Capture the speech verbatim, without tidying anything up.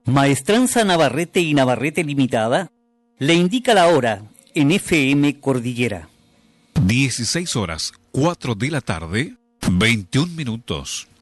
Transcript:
Maestranza Navarrete y Navarrete Limitada le indica la hora en F M Cordillera. dieciséis horas, cuatro de la tarde, veintiún minutos.